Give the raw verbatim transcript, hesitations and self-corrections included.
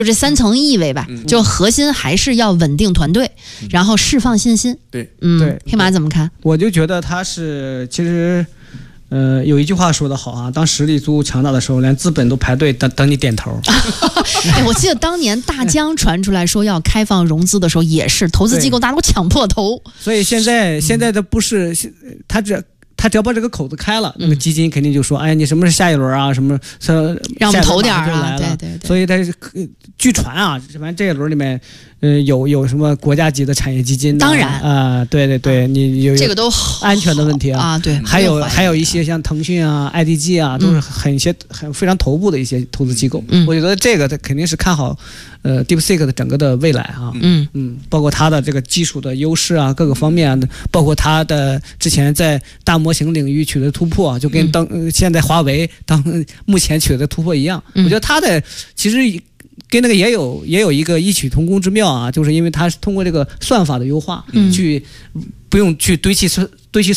就这三层意味吧，嗯、就核心还是要稳定团队，嗯、然后释放信心。 对， 嗯， 对， 黑马怎么看？ 我就觉得他是其实。呃，有一句话说得好啊，当实力足够强大的时候，连资本都排队等等你点头。 哎，我记得当年大疆传出来说要开放融资的时候，也是投资机构大家都抢破头。 所以现在现在的不是他这。他只要把这个口子开了，那个基金肯定就说：“哎，你什么是下一轮啊？什么让我们投点啊？”对对对。 所以他据传啊，反正这一轮里面，呃，有有什么国家级的产业基金、啊？ 当然啊、呃，对对对，你有这个都安全的问题啊啊，对。 还有还有一些像腾讯啊、I D G 啊，都是很一些很非常头部的一些投资机构。嗯，我觉得这个他肯定是看好呃 DeepSeek 的整个的未来啊。 嗯嗯，包括它的这个技术的优势啊，各个方面啊，包括它的之前在大模型领域取得突破，就跟当、嗯、现在华为当目前取得的突破一样。嗯、我觉得它的其实跟那个也有也有一个异曲同工之妙啊，就是因为它是通过这个算法的优化，嗯、去不用去堆砌